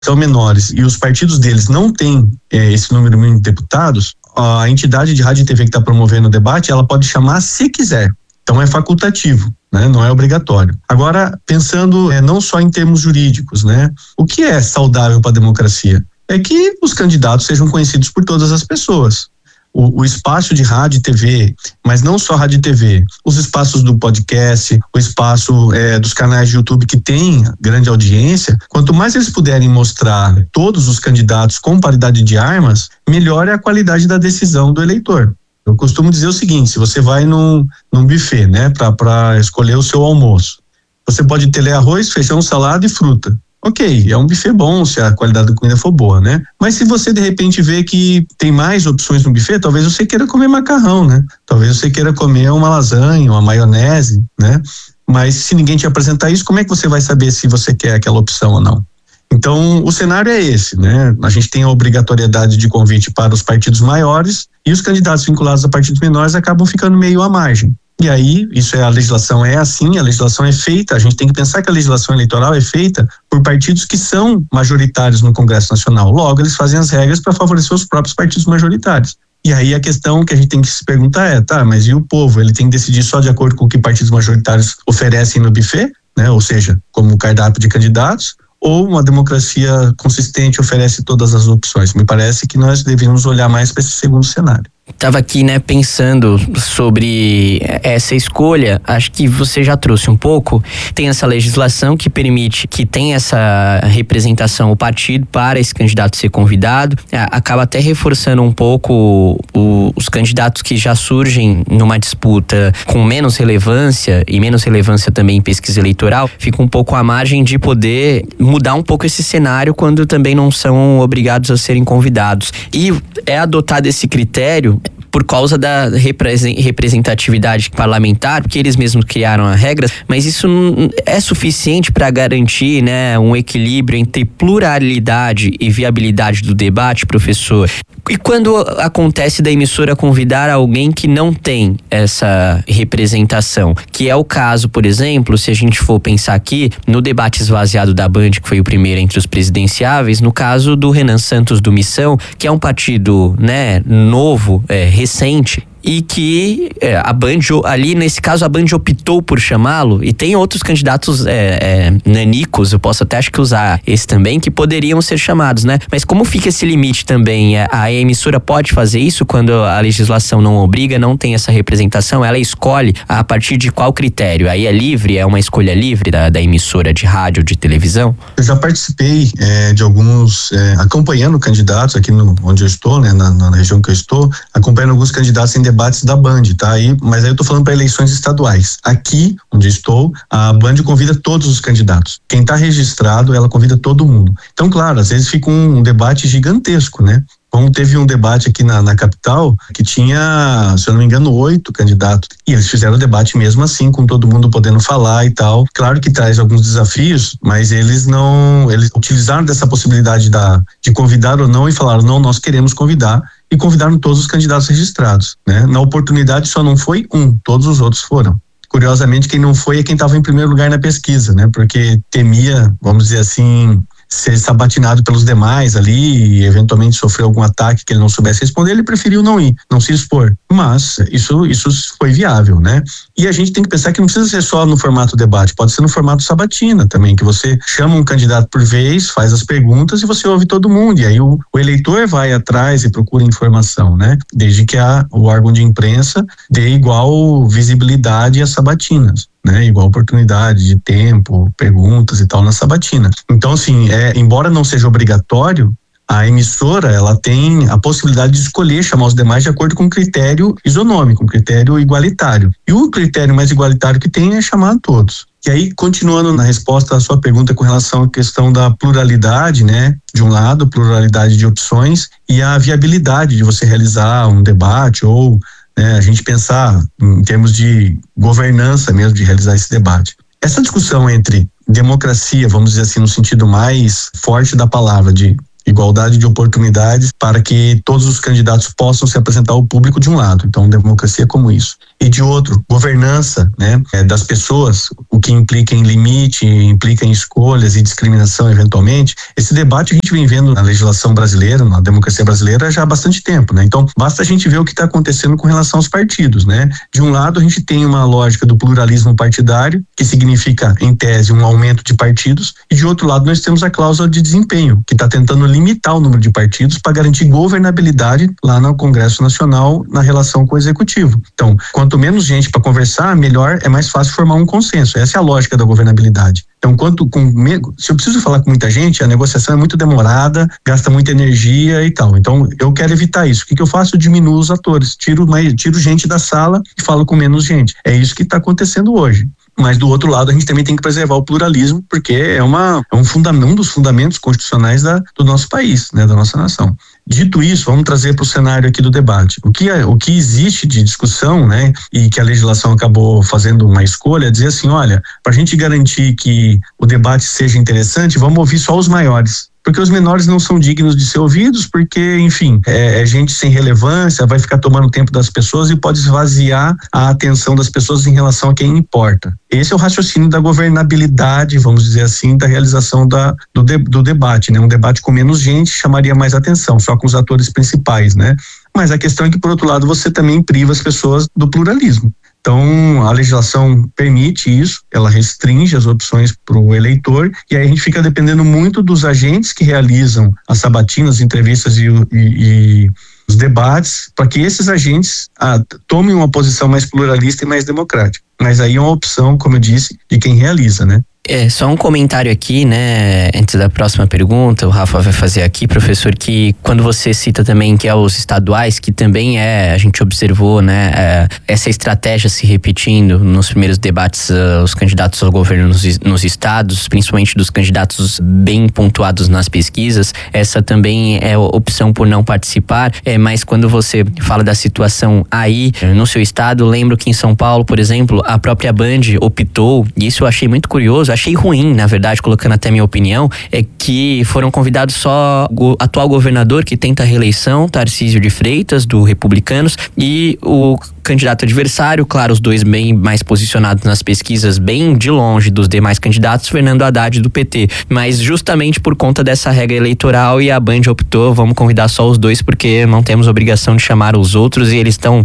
são menores e os partidos deles não têm esse número mínimo de deputados, a entidade de rádio e TV que está promovendo o debate, ela pode chamar se quiser. Então é facultativo, né? Não é obrigatório. Agora, pensando não só em termos jurídicos, né? O que é saudável para a democracia? É que os candidatos sejam conhecidos por todas as pessoas. O espaço de rádio e TV, mas não só rádio e TV, os espaços do podcast, o espaço dos canais de YouTube que tem grande audiência, quanto mais eles puderem mostrar todos os candidatos com paridade de armas, melhor é a qualidade da decisão do eleitor. Eu costumo dizer o seguinte: se você vai num buffet, né, para escolher o seu almoço, você pode ter arroz, feijão, salada e fruta. Ok, é um buffet bom se a qualidade da comida for boa, né? Mas se você de repente vê que tem mais opções no buffet, talvez você queira comer macarrão, né? Talvez você queira comer uma lasanha, uma maionese, né? Mas se ninguém te apresentar isso, como é que você vai saber se você quer aquela opção ou não? Então, o cenário é esse, né? A gente tem a obrigatoriedade de convite para os partidos maiores e os candidatos vinculados a partidos menores acabam ficando meio à margem. E aí, a legislação é assim, a legislação é feita, a gente tem que pensar que a legislação eleitoral é feita por partidos que são majoritários no Congresso Nacional. Logo, eles fazem as regras para favorecer os próprios partidos majoritários. E aí a questão que a gente tem que se perguntar mas e o povo? Ele tem que decidir só de acordo com o que partidos majoritários oferecem no buffet, né? Ou seja, como cardápio de candidatos, ou uma democracia consistente oferece todas as opções? Me parece que nós deveríamos olhar mais para esse segundo cenário. Estava aqui, né, pensando sobre essa escolha. Acho que você já trouxe um pouco. Tem essa legislação que permite que tenha essa representação o partido para esse candidato ser convidado. Acaba até reforçando um pouco os candidatos que já surgem numa disputa com menos relevância e menos relevância também em pesquisa eleitoral. Fica um pouco à margem de poder mudar um pouco esse cenário quando também não são obrigados a serem convidados. E é adotado esse critério por causa da representatividade parlamentar, porque eles mesmos criaram a regra, mas isso é suficiente para garantir, né, um equilíbrio entre pluralidade e viabilidade do debate, professor? E quando acontece da emissora convidar alguém que não tem essa representação, que é o caso, por exemplo, se a gente for pensar aqui no debate esvaziado da Band, que foi o primeiro entre os presidenciáveis, no caso do Renan Santos do Missão, que é um partido, né, novo, recente, e que a Band, ali nesse caso a Band optou por chamá-lo, e tem outros candidatos nanicos, eu posso até acho que usar esse também, que poderiam ser chamados, né? Mas como fica esse limite também? A emissora pode fazer isso quando a legislação não obriga, não tem essa representação? Ela escolhe a partir de qual critério? Aí é livre, é uma escolha livre da emissora de rádio ou de televisão? Eu já participei de alguns, acompanhando candidatos aqui onde eu estou, né, na região que eu estou, acompanhando alguns candidatos em debates da Band, tá? Mas aí eu tô falando para eleições estaduais. Aqui, onde eu estou, a Band convida todos os candidatos. Quem tá registrado, ela convida todo mundo. Então, claro, às vezes fica um debate gigantesco, né? Como teve um debate aqui na capital, que tinha, se eu não me engano, 8 candidatos. E eles fizeram o debate mesmo assim, com todo mundo podendo falar e tal. Claro que traz alguns desafios, mas eles utilizaram dessa possibilidade de convidar ou não e falaram, não, nós queremos convidar. E convidaram todos os candidatos registrados, né? Na oportunidade só não foi todos os outros foram. Curiosamente, quem não foi é quem estava em primeiro lugar na pesquisa, né? Porque temia, vamos dizer assim, ser sabatinado pelos demais ali e eventualmente sofrer algum ataque que ele não soubesse responder, ele preferiu não ir, não se expor. Mas isso foi viável, né? E a gente tem que pensar que não precisa ser só no formato debate, pode ser no formato sabatina também, que você chama um candidato por vez, faz as perguntas e você ouve todo mundo, e aí o eleitor vai atrás e procura informação, né? Desde que o órgão de imprensa dê igual visibilidade às sabatinas, né? Igual oportunidade de tempo, perguntas e tal na sabatina. Então, assim, embora não seja obrigatório, a emissora, ela tem a possibilidade de escolher chamar os demais de acordo com um critério isonômico, um critério igualitário. E o critério mais igualitário que tem é chamar a todos. E aí, continuando na resposta à sua pergunta com relação à questão da pluralidade, né? De um lado, pluralidade de opções e a viabilidade de você realizar um debate ou a gente pensar em termos de governança mesmo, de realizar esse debate. Essa discussão entre democracia, vamos dizer assim, no sentido mais forte da palavra, de igualdade de oportunidades para que todos os candidatos possam se apresentar ao público de um lado, então democracia como isso. e de outro, governança, né, das pessoas, o que implica em limite, implica em escolhas e discriminação eventualmente. Esse debate a gente vem vendo na legislação brasileira, na democracia brasileira já há bastante tempo, né? Então, basta a gente ver o que está acontecendo com relação aos partidos, né? De um lado, a gente tem uma lógica do pluralismo partidário, que significa, em tese, um aumento de partidos, e de outro lado, nós temos a cláusula de desempenho, que está tentando limitar o número de partidos para garantir governabilidade lá no Congresso Nacional na relação com o Executivo. Então, quanto menos gente para conversar, melhor, é mais fácil formar um consenso. Essa é a lógica da governabilidade. Então, se eu preciso falar com muita gente, a negociação é muito demorada, gasta muita energia e tal. Então, eu quero evitar isso. O que eu faço? Eu diminuo os atores, tiro gente da sala e falo com menos gente. É isso que está acontecendo hoje. Mas do outro lado, a gente também tem que preservar o pluralismo, porque é um dos fundamentos constitucionais do nosso país, né, da nossa nação. Dito isso, vamos trazer para o cenário aqui do debate. O que existe de discussão, né, e que a legislação acabou fazendo uma escolha, é dizer assim, olha, para a gente garantir que o debate seja interessante, vamos ouvir só os maiores. Porque os menores não são dignos de ser ouvidos, porque, enfim, é gente sem relevância, vai ficar tomando tempo das pessoas e pode esvaziar a atenção das pessoas em relação a quem importa. Esse é o raciocínio da governabilidade, vamos dizer assim, da realização do debate, né? Um debate com menos gente chamaria mais atenção, só com os atores principais, né? Mas a questão é que, por outro lado, você também priva as pessoas do pluralismo. Então, a legislação permite isso, ela restringe as opções para o eleitor, e aí a gente fica dependendo muito dos agentes que realizam as sabatinas, as entrevistas e os debates, para que esses agentes tomem uma posição mais pluralista e mais democrática. Mas aí é uma opção, como eu disse, de quem realiza, né? Só um comentário aqui, né, antes da próxima pergunta, o Rafa vai fazer aqui, professor, que quando você cita também que é os estaduais, que também a gente observou, né, essa estratégia se repetindo nos primeiros debates, os candidatos ao governo nos estados, principalmente dos candidatos bem pontuados nas pesquisas, essa também é a opção por não participar, mas quando você fala da situação aí, no seu estado, lembro que em São Paulo, por exemplo, a própria Band optou, e isso eu achei muito curioso, achei ruim, na verdade, colocando até minha opinião, é que foram convidados só o atual governador que tenta a reeleição, Tarcísio de Freitas, do Republicanos, e o candidato adversário, claro, os dois bem mais posicionados nas pesquisas, bem de longe dos demais candidatos, Fernando Haddad do PT, mas justamente por conta dessa regra eleitoral, e a Band optou, vamos convidar só os dois porque não temos obrigação de chamar os outros, e eles estão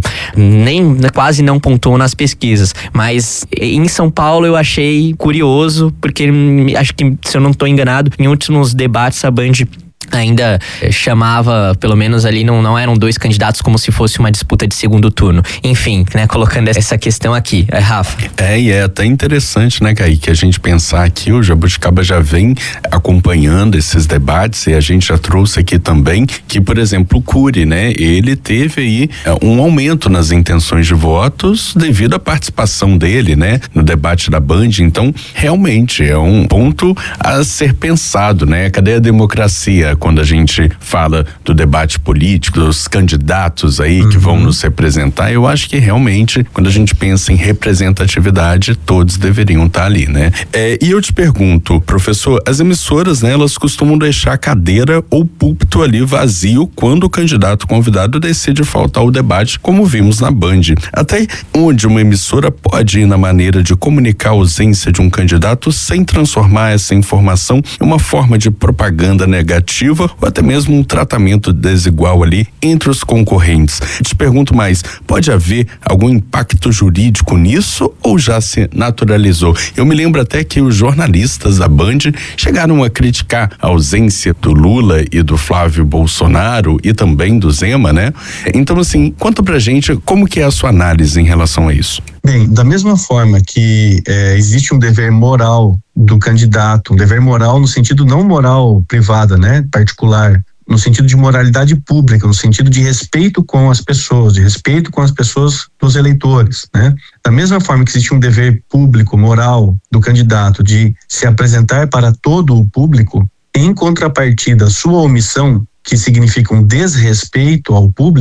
quase não pontuam nas pesquisas, mas em São Paulo eu achei curioso, porque acho que, se eu não estou enganado, em últimos debates a Band ainda chamava, pelo menos ali não eram dois candidatos como se fosse uma disputa de segundo turno. Enfim, né, colocando essa questão aqui, Rafa. E é até interessante, né, Kaique, a gente pensar que o Jabuticaba já vem acompanhando esses debates, e a gente já trouxe aqui também que, por exemplo, o Cury, né, ele teve aí um aumento nas intenções de votos devido à participação dele, né, no debate da Band. Então, realmente é um ponto a ser pensado, né? Cadê a democracia quando a gente fala do debate político, dos candidatos aí que vão nos representar? Eu acho que realmente, quando a gente pensa em representatividade, todos deveriam estar ali, né? E eu te pergunto, professor, as emissoras, né, elas costumam deixar a cadeira ou púlpito ali vazio quando o candidato convidado decide faltar ao debate, como vimos na Band. Até onde uma emissora pode ir na maneira de comunicar a ausência de um candidato sem transformar essa informação em uma forma de propaganda negativa ou até mesmo um tratamento desigual ali entre os concorrentes? Te pergunto mais, pode haver algum impacto jurídico nisso ou já se naturalizou? Eu me lembro até que os jornalistas da Band chegaram a criticar a ausência do Lula e do Flávio Bolsonaro e também do Zema, né? Então, assim, conta pra gente como que é a sua análise em relação a isso. Bem, da mesma forma que existe um dever moral do candidato, um dever moral no sentido não moral privada, né, particular, no sentido de moralidade pública, no sentido de respeito com as pessoas, de respeito com as pessoas dos eleitores, né? Da mesma forma que existe um dever público, moral do candidato de se apresentar para todo o público, em contrapartida, sua omissão, que significa um desrespeito ao público,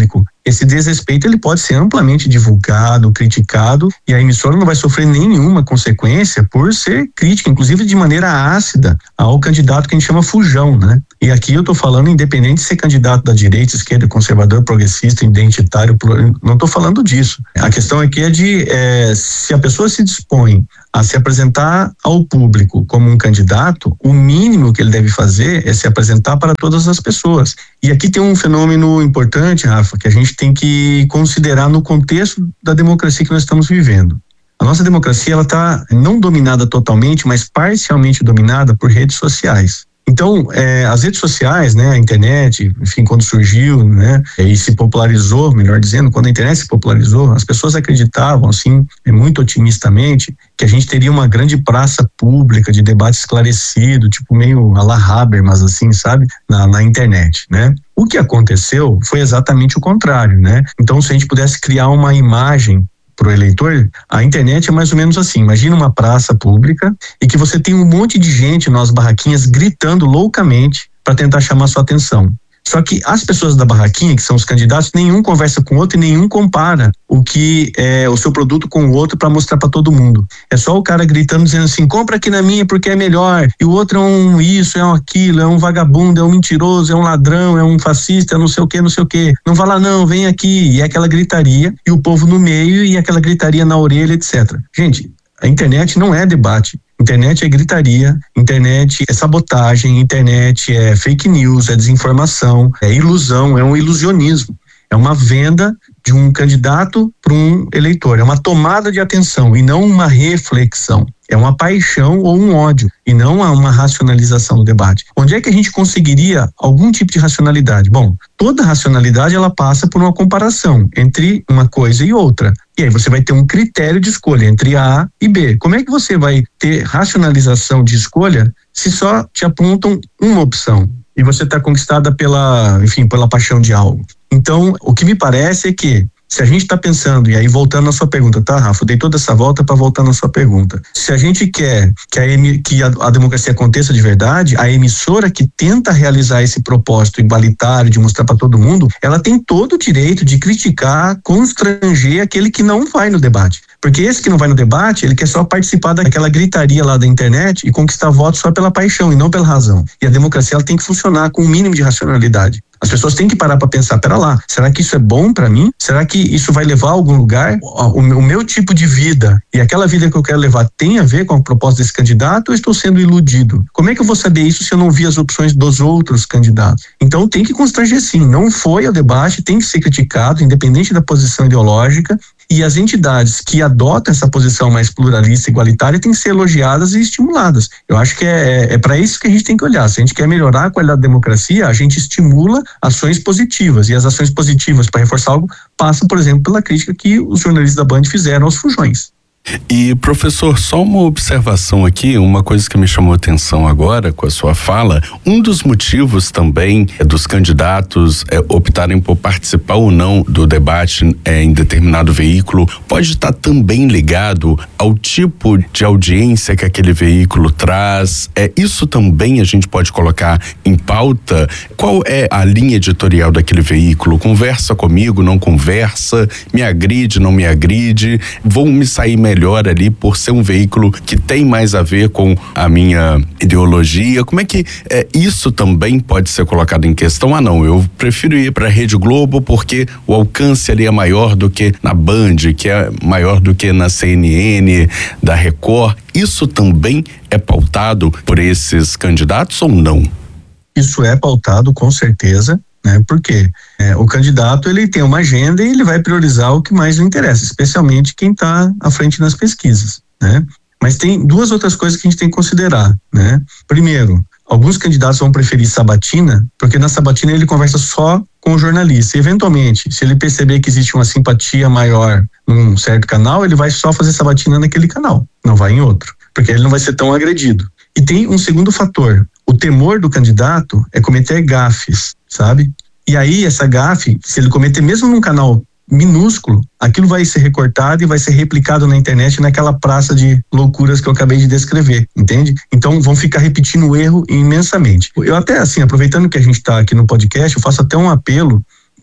esse desrespeito ele pode ser amplamente divulgado, criticado, e a emissora não vai sofrer nenhuma consequência por ser crítica, inclusive de maneira ácida, ao candidato que a gente chama fujão, né? E aqui eu estou falando independente de ser candidato da direita, esquerda, conservador, progressista, identitário, não estou falando disso. A questão aqui é de se a pessoa se dispõe a se apresentar ao público como um candidato, o mínimo que ele deve fazer é se apresentar para todas as pessoas. E aqui tem um fenômeno importante, Rafa, que a gente tem que considerar no contexto da democracia que nós estamos vivendo. A nossa democracia, ela está não dominada totalmente, mas parcialmente dominada por redes sociais. Então, as redes sociais, né, a internet, enfim, quando surgiu, né, e se popularizou, melhor dizendo, quando a internet se popularizou, as pessoas acreditavam, assim, muito otimistamente, que a gente teria uma grande praça pública de debate esclarecido, tipo meio à la Habermas, assim, sabe, na internet, né? O que aconteceu foi exatamente o contrário, né? Então, se a gente pudesse criar uma imagem para o eleitor, a internet é mais ou menos assim, imagina uma praça pública e que você tem um monte de gente nas barraquinhas gritando loucamente para tentar chamar sua atenção. Só que as pessoas da barraquinha, que são os candidatos, nenhum conversa com o outro e nenhum compara o que é o seu produto com o outro para mostrar para todo mundo. É só o cara gritando, dizendo assim, compra aqui na minha porque é melhor, e o outro é um isso, é um aquilo, é um vagabundo, é um mentiroso, é um ladrão, é um fascista, é não sei o que, não sei o que. Não vai lá não, vem aqui. E é aquela gritaria, e o povo no meio, e aquela gritaria na orelha, etc. Gente, a internet não é debate. Internet é gritaria, internet é sabotagem, internet é fake news, é desinformação, é ilusão, é um ilusionismo. É uma venda de um candidato para um eleitor, é uma tomada de atenção e não uma reflexão. É uma paixão ou um ódio e não uma racionalização do debate. Onde é que a gente conseguiria algum tipo de racionalidade? Bom, toda racionalidade ela passa por uma comparação entre uma coisa e outra. E aí você vai ter um critério de escolha entre A e B. Como é que você vai ter racionalização de escolha se só te apontam uma opção e você está conquistada pela paixão de algo? Então, o que me parece é que se a gente está pensando, e aí voltando na sua pergunta, tá, Rafa? Eu dei toda essa volta para voltar na sua pergunta. Se a gente quer que a democracia aconteça de verdade, a emissora que tenta realizar esse propósito igualitário de mostrar para todo mundo, ela tem todo o direito de criticar, constranger aquele que não vai no debate. Porque esse que não vai no debate, ele quer só participar daquela gritaria lá da internet e conquistar votos só pela paixão e não pela razão. E a democracia ela tem que funcionar com um mínimo de racionalidade. As pessoas têm que parar para pensar, pera lá, será que isso é bom para mim? Será que isso vai levar a algum lugar? O meu tipo de vida e aquela vida que eu quero levar tem a ver com a proposta desse candidato ou estou sendo iludido? Como é que eu vou saber isso se eu não vi as opções dos outros candidatos? Então tem que constranger sim, não foi ao debate, tem que ser criticado, independente da posição ideológica, e as entidades que adotam essa posição mais pluralista e igualitária têm que ser elogiadas e estimuladas. Eu acho que é para isso que a gente tem que olhar. Se a gente quer melhorar a qualidade da democracia, a gente estimula ações positivas, e as ações positivas para reforçar algo passam, por exemplo, pela crítica que os jornalistas da Band fizeram aos fujões. E, professor, só uma observação aqui, uma coisa que me chamou a atenção agora com a sua fala, um dos motivos também dos candidatos optarem por participar ou não do debate em determinado veículo pode estar também ligado ao tipo de audiência que aquele veículo traz. Isso também a gente pode colocar em pauta. Qual é a linha editorial daquele veículo? Conversa comigo, não conversa? Me agride, não me agride? Vou me sair melhor ali por ser um veículo que tem mais a ver com a minha ideologia? Como é que isso também pode ser colocado em questão? Não, eu prefiro ir para a Rede Globo porque o alcance ali é maior do que na Band, que é maior do que na CNN, da Record. Isso também é pautado por esses candidatos ou não? Isso é pautado com certeza. Porque o candidato ele tem uma agenda e ele vai priorizar o que mais lhe interessa, especialmente quem está à frente nas pesquisas, né? Mas tem duas outras coisas que a gente tem que considerar, né? Primeiro, alguns candidatos vão preferir sabatina, porque na sabatina ele conversa só com o jornalista. E, eventualmente, se ele perceber que existe uma simpatia maior num certo canal, ele vai só fazer sabatina naquele canal, não vai em outro, porque ele não vai ser tão agredido. E tem um segundo fator. O temor do candidato é cometer gafes, sabe? E aí, essa gafe, se ele cometer mesmo num canal minúsculo, aquilo vai ser recortado e vai ser replicado na internet naquela praça de loucuras que eu acabei de descrever, entende? Então, vão ficar repetindo o erro imensamente. Eu até, assim, aproveitando que a gente está aqui no podcast, eu faço até um apelo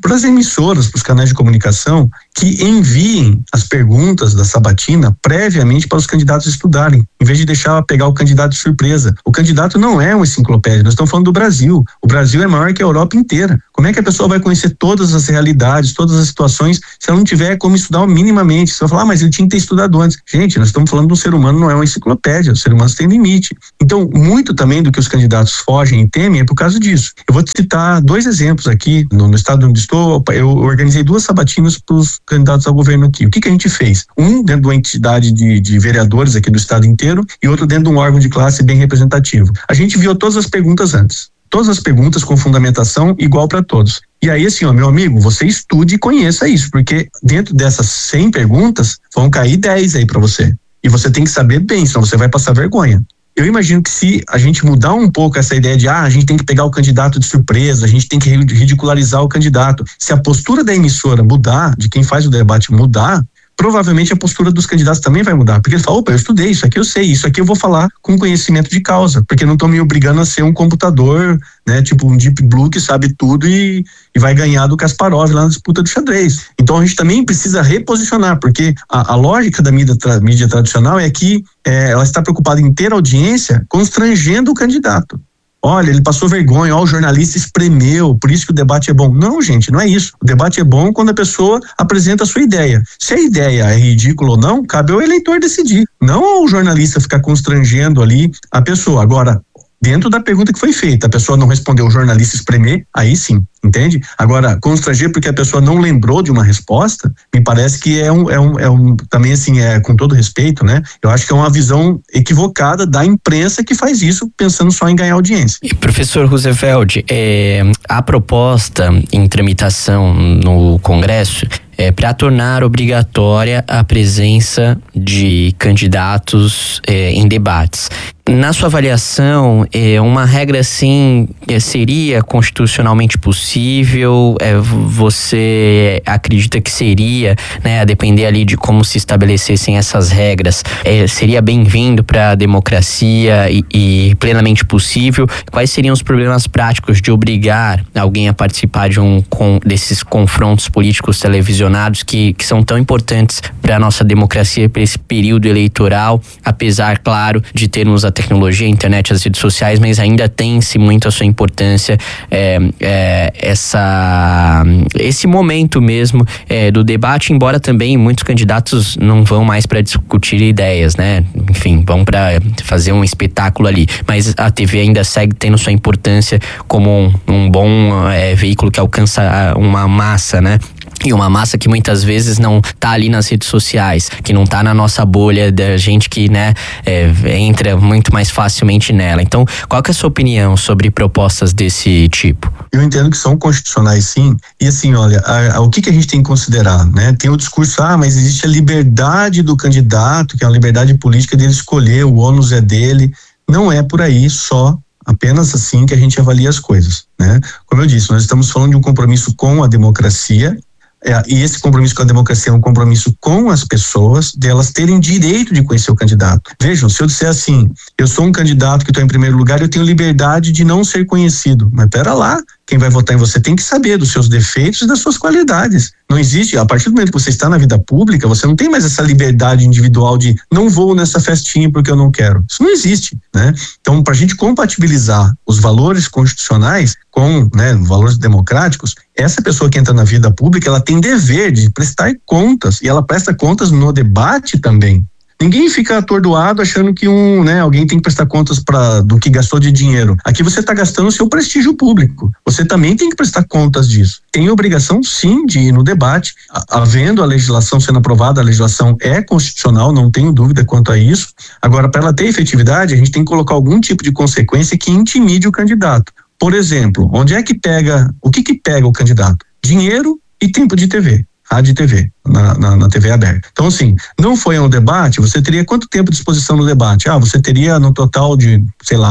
para as emissoras, para os canais de comunicação, que enviem as perguntas da sabatina previamente para os candidatos estudarem, em vez de deixar pegar o candidato de surpresa. O candidato não é uma enciclopédia, nós estamos falando do Brasil. O Brasil é maior que a Europa inteira. Como é que a pessoa vai conhecer todas as realidades, todas as situações, se ela não tiver como estudar minimamente? Você vai falar, mas ele tinha que ter estudado antes. Gente, nós estamos falando do ser humano, não é uma enciclopédia, o ser humano tem limite. Então, muito também do que os candidatos fogem e temem é por causa disso. Eu vou te citar 2 exemplos aqui, no estado onde estou, eu organizei 2 sabatinas para os candidatos ao governo aqui. O que a gente fez? Um dentro de uma entidade de vereadores aqui do estado inteiro e outro dentro de um órgão de classe bem representativo. A gente viu todas as perguntas antes. Todas as perguntas com fundamentação igual para todos. E aí, assim, meu amigo, você estude e conheça isso, porque dentro dessas 100 perguntas vão cair 10 aí para você. E você tem que saber bem, senão você vai passar vergonha. Eu imagino que se a gente mudar um pouco essa ideia de a gente tem que pegar o candidato de surpresa, a gente tem que ridicularizar o candidato. Se a postura da emissora mudar, de quem faz o debate mudar, provavelmente a postura dos candidatos também vai mudar, porque ele fala, opa, eu estudei, isso aqui eu sei, isso aqui eu vou falar com conhecimento de causa, porque não estão me obrigando a ser um computador, né, tipo um Deep Blue que sabe tudo e vai ganhar do Kasparov lá na disputa do xadrez. Então a gente também precisa reposicionar, porque a lógica da mídia tradicional é que ela está preocupada em ter audiência constrangendo o candidato. Olha, ele passou vergonha, o jornalista espremeu, por isso que o debate é bom. Não, gente, não é isso. O debate é bom quando a pessoa apresenta a sua ideia. Se a ideia é ridícula ou não, cabe ao eleitor decidir. Não ao jornalista ficar constrangendo ali a pessoa. Agora, dentro da pergunta que foi feita, a pessoa não respondeu, o jornalista espremer, aí sim, entende? Agora, constranger porque a pessoa não lembrou de uma resposta, me parece que também assim, com todo respeito, né? Eu acho que é uma visão equivocada da imprensa que faz isso pensando só em ganhar audiência. E, professor Roosevelt, a proposta em tramitação no Congresso para tornar obrigatória a presença de candidatos em debates. Na sua avaliação, uma regra assim seria constitucionalmente possível? Você acredita que seria, né, a depender ali de como se estabelecessem essas regras, seria bem-vindo para a democracia e plenamente possível? Quais seriam os problemas práticos de obrigar alguém a participar desses confrontos políticos televisionados que são tão importantes para a nossa democracia, para esse período eleitoral, apesar, claro, de termos a tecnologia, a internet, as redes sociais, mas ainda tem-se muito a sua importância esse momento mesmo do debate, embora também muitos candidatos não vão mais para discutir ideias, né? Enfim, vão para fazer um espetáculo ali, mas a TV ainda segue tendo sua importância como um bom veículo que alcança uma massa, né? E uma massa que muitas vezes não tá ali nas redes sociais, que não tá na nossa bolha da gente que, né, entra muito mais facilmente nela. Então, qual que é a sua opinião sobre propostas desse tipo? Eu entendo que são constitucionais, sim. E assim, olha, o que a gente tem que considerar, né? Tem o discurso, mas existe a liberdade do candidato, que é uma liberdade política dele escolher, o ônus é dele. Não é por aí só. Apenas assim que a gente avalia as coisas, né? Como eu disse, nós estamos falando de um compromisso com a democracia. E esse compromisso com a democracia é um compromisso com as pessoas, delas terem direito de conhecer o candidato. Vejam, se eu disser assim, eu sou um candidato que estou em primeiro lugar, eu tenho liberdade de não ser conhecido. Mas pera lá, quem vai votar em você tem que saber dos seus defeitos e das suas qualidades. Não existe, a partir do momento que você está na vida pública, você não tem mais essa liberdade individual de não vou nessa festinha porque eu não quero. Isso não existe, né? Então, para a gente compatibilizar os valores constitucionais com, né, valores democráticos, essa pessoa que entra na vida pública, ela tem dever de prestar contas, e ela presta contas no debate também. Ninguém fica atordoado achando que alguém tem que prestar contas do que gastou de dinheiro. Aqui você está gastando o seu prestígio público. Você também tem que prestar contas disso. Tem obrigação, sim, de ir no debate. Havendo a legislação sendo aprovada, a legislação é constitucional, não tenho dúvida quanto a isso. Agora, para ela ter efetividade, a gente tem que colocar algum tipo de consequência que intimide o candidato. Por exemplo, o que pega o candidato? Dinheiro e tempo de TV, rádio e TV. na TV aberta. Então, assim, não foi um debate, você teria quanto tempo de exposição no debate? Você teria no total de,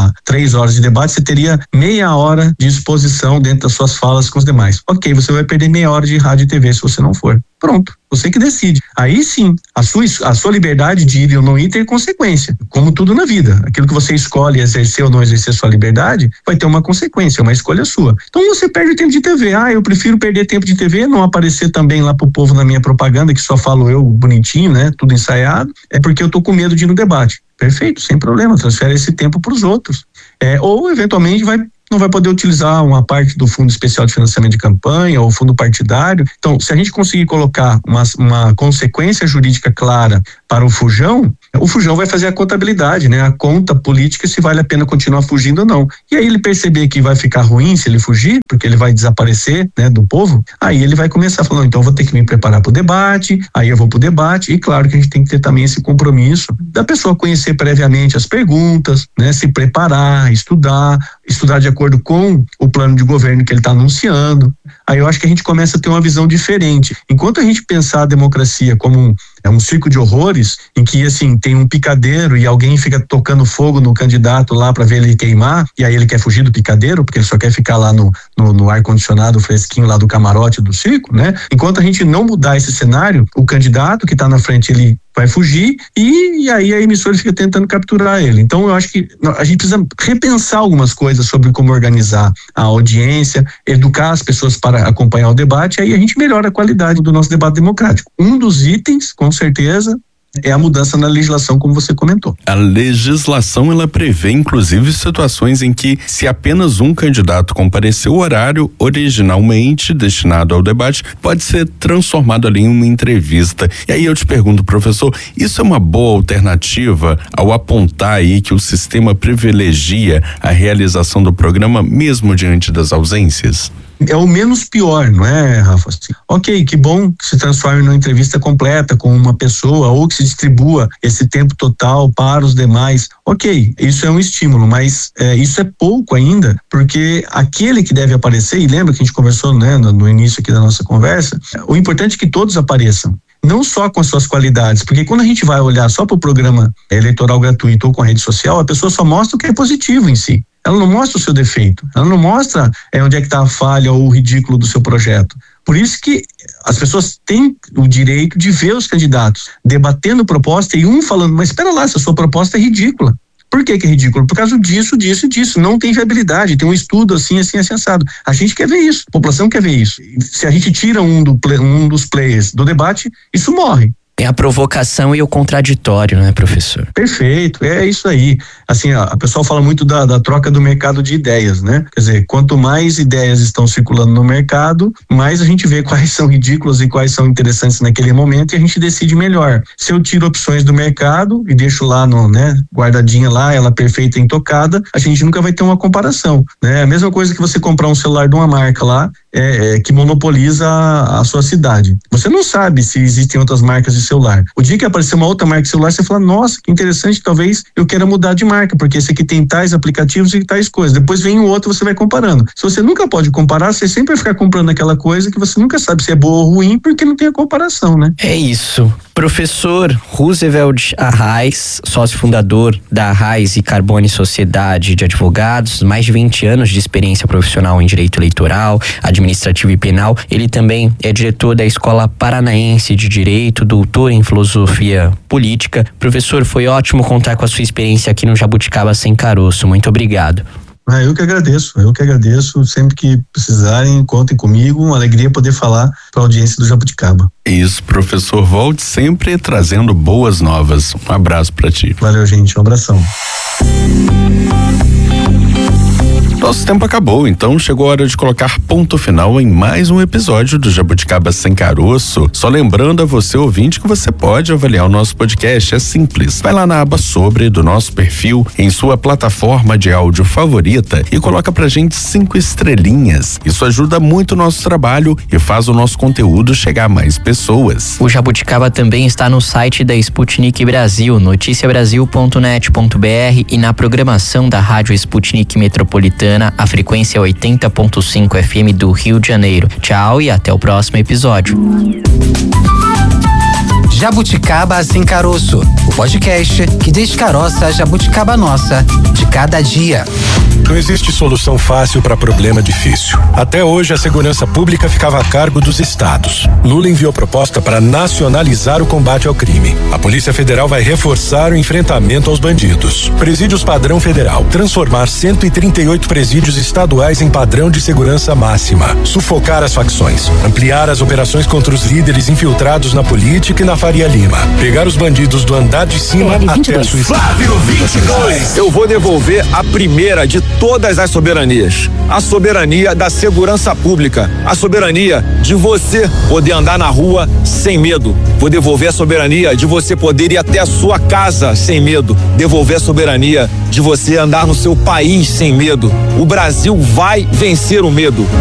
3 horas de debate, você teria meia hora de exposição dentro das suas falas com os demais. Ok, você vai perder meia hora de rádio e TV se você não for. Pronto, você que decide. Aí sim, a sua liberdade de ir ou não ir tem consequência, como tudo na vida. Aquilo que você escolhe exercer ou não exercer sua liberdade, vai ter uma consequência, uma escolha sua. Então você perde tempo de TV. Eu prefiro perder tempo de TV, não aparecer também lá pro povo na minha propaganda, que só falo eu bonitinho, né? Tudo ensaiado, é porque eu tô com medo de ir no debate. Perfeito, sem problema, transfere esse tempo para os outros. Ou eventualmente não vai poder utilizar uma parte do Fundo Especial de Financiamento de Campanha ou fundo partidário. Então, se a gente conseguir colocar uma consequência jurídica clara para o Fujão vai fazer a contabilidade, né? A conta política, se vale a pena continuar fugindo ou não. E aí ele perceber que vai ficar ruim se ele fugir, porque ele vai desaparecer, né, do povo, aí ele vai começar falando, então eu vou ter que me preparar para o debate, aí eu vou para o debate, e claro que a gente tem que ter também esse compromisso da pessoa conhecer previamente as perguntas, né? Se preparar, estudar de acordo com o plano de governo que ele está anunciando. Aí eu acho que a gente começa a ter uma visão diferente. Enquanto a gente pensar a democracia como um circo de horrores, em que assim tem um picadeiro e alguém fica tocando fogo no candidato lá para ver ele queimar, e aí ele quer fugir do picadeiro porque ele só quer ficar lá no ar-condicionado fresquinho lá do camarote do circo, né? Enquanto a gente não mudar esse cenário, o candidato que está na frente, ele vai fugir e aí a emissora fica tentando capturar ele. Então eu acho que a gente precisa repensar algumas coisas sobre como organizar a audiência, educar as pessoas para acompanhar o debate, aí a gente melhora a qualidade do nosso debate democrático. Um dos itens, com certeza, é a mudança na legislação, como você comentou. A legislação, ela prevê, inclusive, situações em que, se apenas um candidato comparecer, o horário originalmente destinado ao debate pode ser transformado ali em uma entrevista. E aí eu te pergunto, professor, isso é uma boa alternativa ao apontar aí que o sistema privilegia a realização do programa mesmo diante das ausências? É o menos pior, não é, Rafa? Ok, que bom que se transforme numa entrevista completa com uma pessoa ou que se distribua esse tempo total para os demais. Ok, isso é um estímulo, mas isso é pouco ainda, porque aquele que deve aparecer, e lembra que a gente conversou, né, no início aqui da nossa conversa, o importante é que todos apareçam. Não só com as suas qualidades, porque quando a gente vai olhar só para o programa eleitoral gratuito ou com a rede social, a pessoa só mostra o que é positivo em si. Ela não mostra o seu defeito, ela não mostra onde é que está a falha ou o ridículo do seu projeto. Por isso que as pessoas têm o direito de ver os candidatos debatendo proposta e um falando, mas espera lá, essa sua proposta é ridícula. Por que é ridículo? Por causa disso, disso e disso. Não tem viabilidade, tem um estudo assim assado. A gente quer ver isso, a população quer ver isso. Se a gente tira um dos players do debate, isso morre. É a provocação e o contraditório, né, professor? Perfeito, é isso aí. Assim, a pessoa fala muito da troca do mercado de ideias, né? Quer dizer, quanto mais ideias estão circulando no mercado, mais a gente vê quais são ridículas e quais são interessantes naquele momento e a gente decide melhor. Se eu tiro opções do mercado e deixo lá guardadinha lá, ela perfeita e intocada, a gente nunca vai ter uma comparação, né? A mesma coisa que você comprar um celular de uma marca lá, que monopoliza a sua cidade. Você não sabe se existem outras marcas de celular. O dia que aparecer uma outra marca de celular, você fala, nossa, que interessante, talvez eu queira mudar de marca, porque esse aqui tem tais aplicativos e tais coisas. Depois vem o outro, você vai comparando. Se você nunca pode comparar, você sempre vai ficar comprando aquela coisa que você nunca sabe se é boa ou ruim, porque não tem a comparação, né? É isso. Professor Roosevelt Arraes, sócio fundador da Arraes e Carbone Sociedade de Advogados, mais de 20 anos de experiência profissional em direito eleitoral, administrativo e penal. Ele também é diretor da Escola Paranaense de Direito, doutor em filosofia política. Professor, foi ótimo contar com a sua experiência aqui no Jabuticaba Sem Caroço. Muito obrigado. Eu que agradeço. Sempre que precisarem, contem comigo. Uma alegria poder falar para a audiência do Jabuticaba. Isso, professor, volte sempre trazendo boas novas. Um abraço para ti. Valeu, gente. Um abração. Nosso tempo acabou, então chegou a hora de colocar ponto final em mais um episódio do Jabuticaba Sem Caroço. Só lembrando a você, ouvinte, que você pode avaliar o nosso podcast, é simples. Vai lá na aba Sobre do nosso perfil, em sua plataforma de áudio favorita e coloca pra gente 5 estrelinhas. Isso ajuda muito o nosso trabalho e faz o nosso conteúdo chegar a mais pessoas. O Jabuticaba também está no site da Sputnik Brasil, noticiabrasil.net.br e na programação da Rádio Sputnik Metropolitana, a frequência 80.5 FM do Rio de Janeiro. Tchau e até o próximo episódio. Jabuticaba Sem Caroço, o podcast que descaroça a jabuticaba nossa de cada dia. Não existe solução fácil para problema difícil. Até hoje, a segurança pública ficava a cargo dos estados. Lula enviou proposta para nacionalizar o combate ao crime. A Polícia Federal vai reforçar o enfrentamento aos bandidos. Presídios padrão federal. Transformar 138 presídios estaduais em padrão de segurança máxima. Sufocar as facções. Ampliar as operações contra os líderes infiltrados na política e na Faria Lima. Pegar os bandidos do andar de cima até a Suíça. Flávio 22. Eu vou devolver a primeira de todas as soberanias. A soberania da segurança pública. A soberania de você poder andar na rua sem medo. Vou devolver a soberania de você poder ir até a sua casa sem medo. Devolver a soberania de você andar no seu país sem medo. O Brasil vai vencer o medo.